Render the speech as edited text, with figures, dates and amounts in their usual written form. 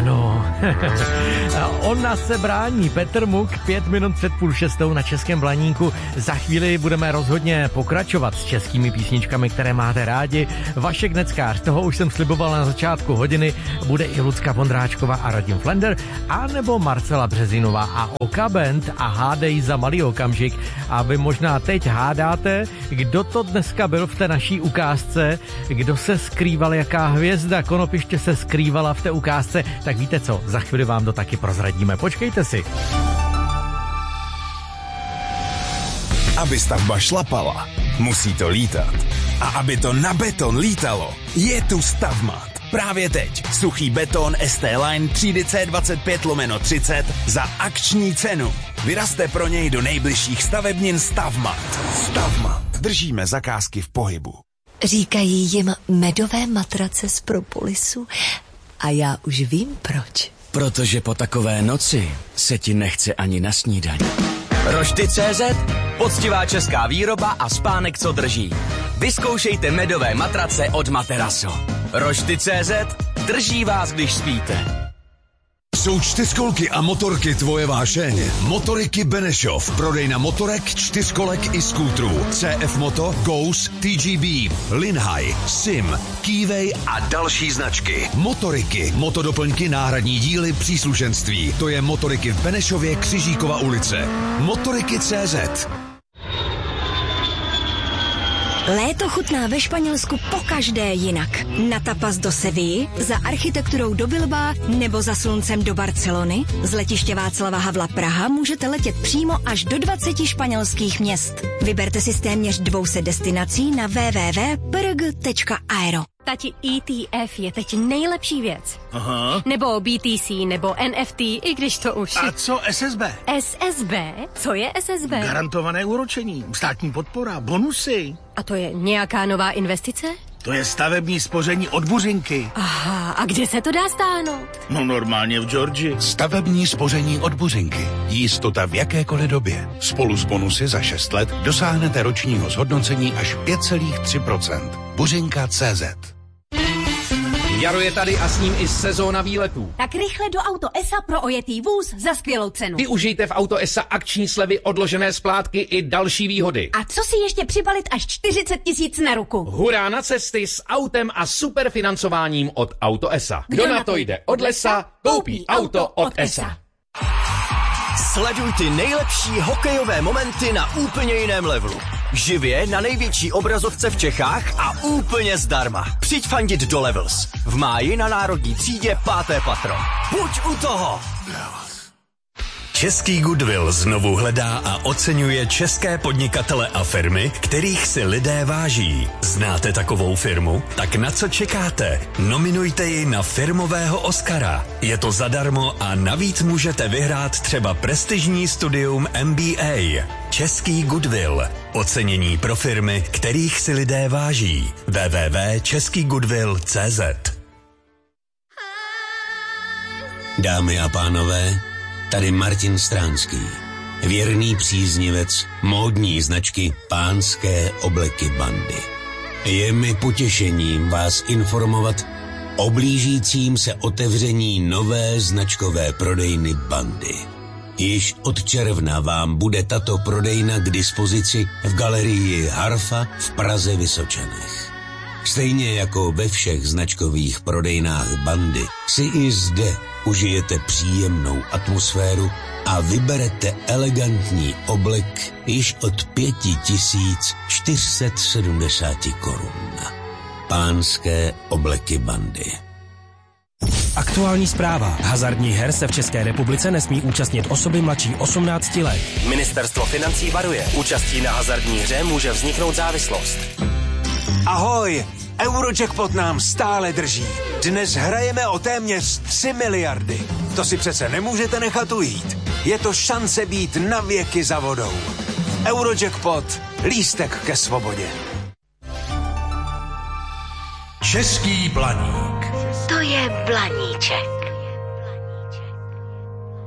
Ano, on nás se brání. Petr Muk, 5 minut před 5:30 na Českém Blaníku. Za chvíli budeme rozhodně pokračovat s českými písničkami, které máte rádi. Vašek Neckář, toho už jsem sliboval na začátku hodiny, bude i Lucka Vondráčková a Radim Flender, anebo Marcela Březinová a Oka Band a Hádej za malý okamžik. A vy možná teď hádáte, kdo to dneska byl v té naší ukázce, kdo se skrýval, jaká hvězda Konopiště se skrývala v té ukázce, tak víte co, za chvíli vám to taky prozradíme. Počkejte si. Aby stavba šlapala, musí to lítat. A aby to na beton lítalo, je tu Stavmat. Právě teď suchý beton ST Line třídy C25/30 za akční cenu. Vyrazte pro něj do nejbližších stavebnin Stavmat. Stavmat. Držíme zakázky v pohybu. Říkají jim medové matrace z Propolisu a já už vím proč. Protože po takové noci se ti nechce ani na snídaní. Rošty.cz, poctivá česká výroba a spánek, co drží. Vyzkoušejte medové matrace od Materaso. Rošty.cz, drží vás, když spíte. Jsou čtyřkolky a motorky tvoje vášeň? Motoriky Benešov, prodejna motorek, čtyřkolek i skútrů. CF Moto, Ghost, TGB, Linhai, Sim, Keyway a další značky. Motoriky, motodoplňky, náhradní díly, příslušenství. To je Motoriky v Benešově, Křižíkova ulice. Motoriky.cz. Léto chutná ve Španělsku pokaždé jinak. Na tapas do Sevilly, za architekturou do Bilbaa nebo za sluncem do Barcelony. Z letiště Václava Havla Praha můžete letět přímo až do 20 španělských měst. Vyberte si z téměř 200 destinací na www.prg.aero. Tati, ETF je teď nejlepší věc. Aha. Nebo BTC, nebo NFT, i když to už... A co SSB? SSB? Co je SSB? Garantované úročení, státní podpora, bonusy. A to je nějaká nová investice? To je stavební spoření od Buřinky. Aha, a kde se to dá stáhnout? No normálně v Georgii. Stavební spoření od Buřinky. Jistota v jakékoliv době. Spolu s bonusy za 6 let dosáhnete ročního zhodnocení až 5,3%. Buřinka.cz. Jaro je tady a s ním i sezóna výletů. Tak rychle do Auto ESA pro ojetý vůz za skvělou cenu. Využijte v Auto ESA akční slevy, odložené splátky i další výhody. A co si ještě přibalit až 40 000 na ruku? Hurá na cesty s autem a superfinancováním od Auto ESA. Kdo na to jde od lesa, koupí auto od ESA. Sleduj ty nejlepší hokejové momenty na úplně jiném levelu. Živě na největší obrazovce v Čechách a úplně zdarma. Přijď fandit do Levels. V máji na národní třídě 5. patro. Buď u toho! Český Goodwill znovu hledá a oceňuje české podnikatele a firmy, kterých si lidé váží. Znáte takovou firmu? Tak na co čekáte? Nominujte ji na firmového Oscara. Je to zadarmo a navíc můžete vyhrát třeba prestižní studium MBA. Český Goodwill. Ocenění pro firmy, kterých si lidé váží. www.českygoodwill.cz. Dámy a pánové, tady Martin Stránský, věrný příznivec módní značky Pánské obleky Bandy. Je mi potěšením vás informovat o blížícím se otevření nové značkové prodejny Bandy. Již od června vám bude tato prodejna k dispozici v galerii Harfa v Praze Vysočanech. Stejně jako ve všech značkových prodejnách Bandy si i zde užijete příjemnou atmosféru a vyberete elegantní oblek již od 5470 korun. Pánské obleky Bandy. Aktuální zpráva. Hazardních her se v České republice nesmí účastnit osoby mladší 18 let. Ministerstvo financí varuje. Účastí na hazardní hře může vzniknout závislost. Ahoj! Eurojackpot nám stále drží. Dnes hrajeme o téměř 3 miliardy. To si přece nemůžete nechat ujít. Je to šance být na věky za vodou. Eurojackpot. Lístek ke svobodě. Český Blaník. To je Blaníček.